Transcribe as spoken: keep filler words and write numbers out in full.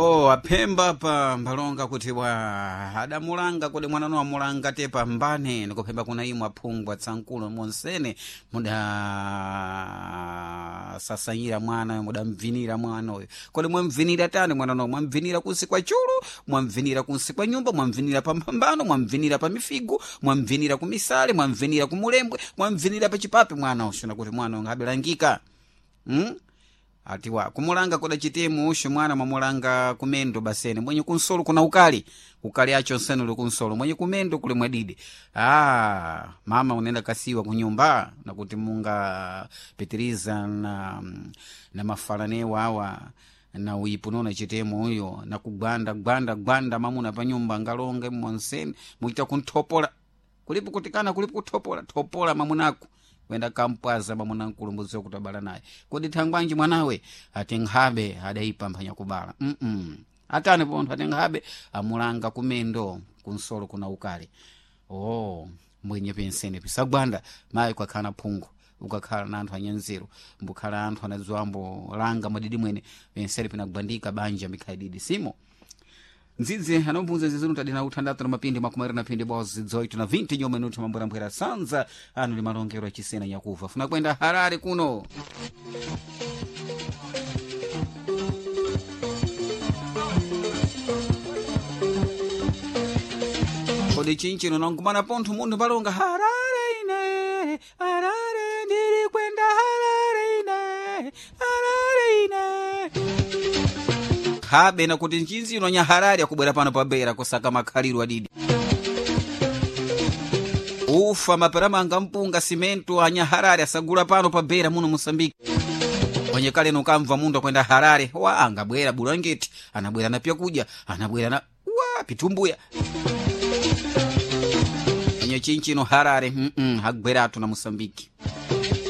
Oh, apemba pa mbalonga kuti wa adamulanga kodi mwana no amulanga tepa mbane nikupemba kuna imwe aphungwa tsankulo monsene muda sasanyira mwana muda mvinira mwana oyo kodi mwamvinira tani mwana no mwamvinira kunsi kwa chulu mwamvinira kunsi kwa nyumba mwamvinira pa mpambano mwamvinira pa mifigo mwamvinira ku misale mwamvinira ku mulembwe mwamvinira pa chipapi mwana ushona kuti mwana ngabelangika hm atiwa kumulanga koda chitemu usho mwana mamulanga kumendo basene mwenye kunsolo kuna ukali ukali acho nseno lu kunsolo mwenye kumendo kule mwadide ah mama unenda kasiwa kunyumba na kuti munga petiriza na na mafalane wawa na uipunona chitemu huyo na kugwanda gwanda gwanda mamuna pa nyumba ngalonge monsene muita kuntopola kulipo kutikana kulipo kutopola topola mamunako wenda kampwaza mamuna nkulumbuzi kutabala naye kodi thangwanji mwanawe atenghabe adaipa mphanya kubala mm -mm. atane pontho atenghabe amulanga kumendo kunsolo kuna ukale oh mwenye pensene pisagwanda mayi kwakhala phungu ukakhala na anthu anyanziro mbukhala anthu anadziwambo langa madidi mwene pensene pinagwandika banja mikhaididi simo nzidze anompunza zizunu tadina uthandatu na mapindi makumari na pindi bozi zoitu na vinti nyoma minuti mambura mpwera sanza anu li malongero ya chisena nyakufa funa kwenda Harare kuno kodi chinchino nangumana pontu mundu balonga Harare ine Harare ndiri kwenda Harare ine Harare ine habe na kuti nchinzi inonya Harare akubwera pano pabera kusaka makhaliro adidi ufa maperamanga mpunga simento anya Harare asagula pano pabera muno Mosambiki kwenye kale nukamva mundu kwenda Harare wa angabwera bulangeti anabwera na pia kuja anabwera na wa pitumbuya nye chinchino Harare mm -mm, hagwera atu na Mosambiki